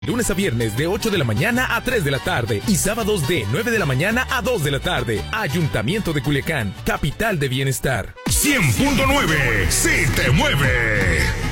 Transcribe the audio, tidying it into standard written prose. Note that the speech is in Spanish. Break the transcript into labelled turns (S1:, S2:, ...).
S1: Lunes a viernes de 8 de la mañana a 3 de la tarde y sábados de 9 de la mañana a 2 de la tarde. Ayuntamiento de Culiacán, capital de bienestar.
S2: 100.9, sí te mueve.